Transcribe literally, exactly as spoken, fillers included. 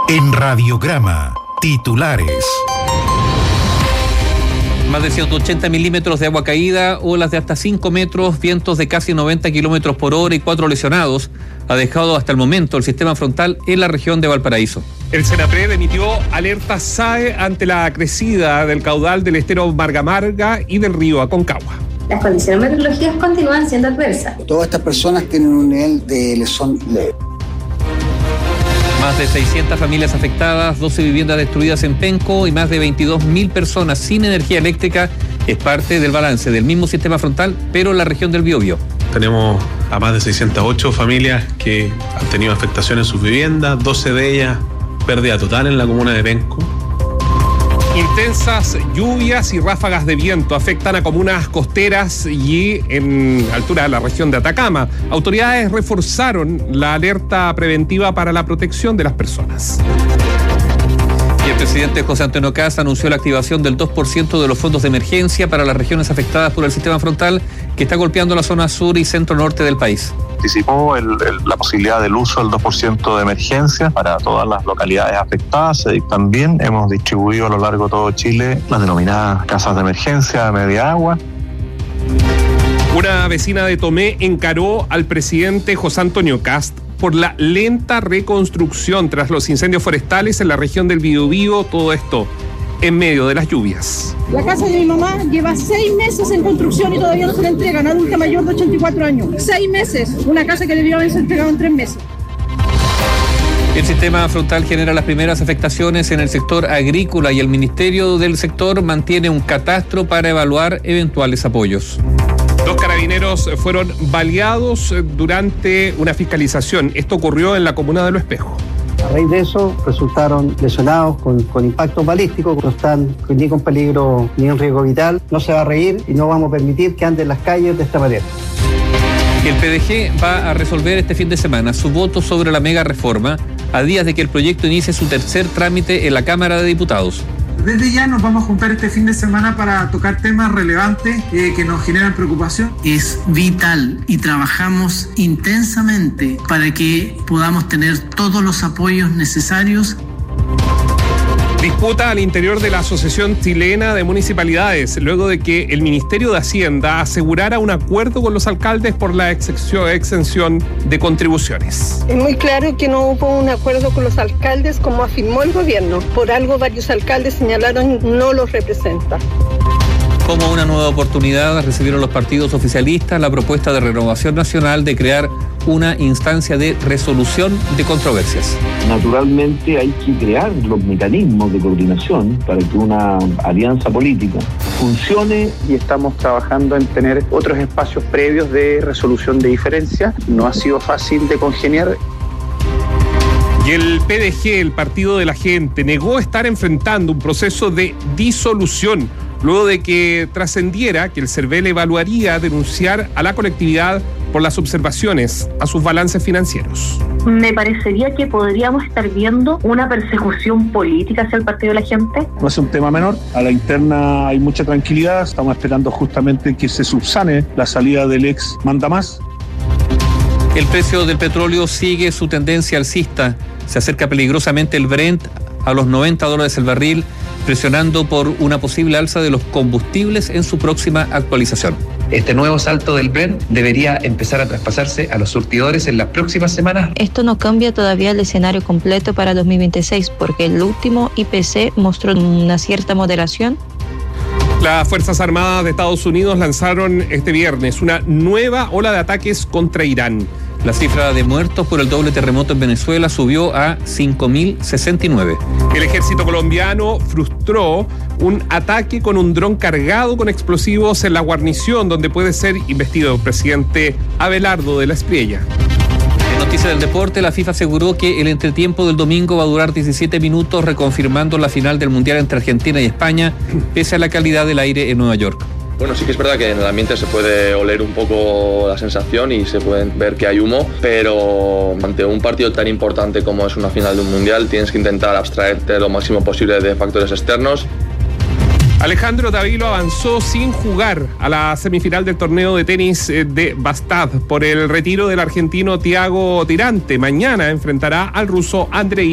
En Radiograma, titulares. Más de ciento ochenta milímetros de agua caída, olas de hasta cinco metros, vientos de casi noventa kilómetros por hora y cuatro lesionados ha dejado hasta el momento el sistema frontal en la región de Valparaíso. El Senapred emitió alerta S A E ante la crecida del caudal del estero Marga Marga y del río Aconcagua. Las condiciones meteorológicas continúan siendo adversas. Todas estas personas tienen un nivel de lesión leve. Más de seiscientas familias afectadas, doce viviendas destruidas en Penco y más de veintidós mil personas sin energía eléctrica es parte del balance del mismo sistema frontal, pero en la región del Biobío. Tenemos a más de seiscientas ocho familias que han tenido afectación en sus viviendas, doce de ellas pérdida total en la comuna de Penco. Intensas lluvias y ráfagas de viento afectan a comunas costeras y en altura de la región de Atacama. Autoridades reforzaron la alerta preventiva para la protección de las personas. Y el presidente José Antonio Kast anunció la activación del dos por ciento de los fondos de emergencia para las regiones afectadas por el sistema frontal que está golpeando la zona sur y centro-norte del país. Anticipó el, el, la posibilidad del uso del dos por ciento de emergencia para todas las localidades afectadas. También hemos distribuido a lo largo de todo Chile las denominadas casas de emergencia a media agua. Una vecina de Tomé encaró al presidente José Antonio Kast por la lenta reconstrucción tras los incendios forestales en la región del Biobío, todo esto en medio de las lluvias. La casa de mi mamá lleva seis meses en construcción y todavía no se le entregan, adulta mayor de ochenta y cuatro años. Seis meses, una casa que debió haberse entregado en tres meses. El sistema frontal genera las primeras afectaciones en el sector agrícola y el Ministerio del Sector mantiene un catastro para evaluar eventuales apoyos. Dos carabineros fueron baleados durante una fiscalización. Esto ocurrió en la comuna de Lo Espejo. A raíz de eso resultaron lesionados con, con impactos balísticos, no están ni con peligro ni en riesgo vital. No se va a reír y no vamos a permitir que anden en las calles de esta manera. El P D G va a resolver este fin de semana su voto sobre la mega reforma a días de que el proyecto inicie su tercer trámite en la Cámara de Diputados. Desde ya nos vamos a juntar este fin de semana para tocar temas relevantes eh, que nos generan preocupación. Es vital y trabajamos intensamente para que podamos tener todos los apoyos necesarios. Disputa al interior de la Asociación Chilena de Municipalidades, luego de que el Ministerio de Hacienda asegurara un acuerdo con los alcaldes por la exención de contribuciones. Es muy claro que no hubo un acuerdo con los alcaldes, como afirmó el gobierno. Por algo varios alcaldes señalaron no los representa. Como una nueva oportunidad, recibieron los partidos oficialistas la propuesta de Renovación Nacional de crear una instancia de resolución de controversias. Naturalmente hay que crear los mecanismos de coordinación para que una alianza política funcione y estamos trabajando en tener otros espacios previos de resolución de diferencias. No ha sido fácil de congeniar. Y el P D G, el Partido de la Gente, negó estar enfrentando un proceso de disolución luego de que trascendiera que el CERVEL evaluaría denunciar a la colectividad por las observaciones a sus balances financieros. Me parecería que podríamos estar viendo una persecución política hacia el Partido de la Gente. No es un tema menor, a la interna hay mucha tranquilidad, estamos esperando justamente que se subsane la salida del ex mandamás. El precio del petróleo sigue su tendencia alcista, se acerca peligrosamente el Brent a los noventa dólares el barril, presionando por una posible alza de los combustibles en su próxima actualización. Este nuevo salto del Brent debería empezar a traspasarse a los surtidores en las próximas semanas. Esto no cambia todavía el escenario completo para dos mil veintiséis, porque el último I P C mostró una cierta moderación. Las Fuerzas Armadas de Estados Unidos lanzaron este viernes una nueva ola de ataques contra Irán. La cifra de muertos por el doble terremoto en Venezuela subió a cinco mil sesenta y nueve. El ejército colombiano frustró un ataque con un dron cargado con explosivos en la guarnición donde puede ser investido el presidente Abelardo de la Espriella. En noticias del deporte, la FIFA aseguró que el entretiempo del domingo va a durar diecisiete minutos, reconfirmando la final del Mundial entre Argentina y España, pese a la calidad del aire en Nueva York. Bueno, sí que es verdad que en el ambiente se puede oler un poco la sensación y se pueden ver que hay humo, pero ante un partido tan importante como es una final de un mundial tienes que intentar abstraerte lo máximo posible de factores externos. Alejandro Davilo avanzó sin jugar a la semifinal del torneo de tenis de Bastad por el retiro del argentino Thiago Tirante. Mañana enfrentará al ruso Andrei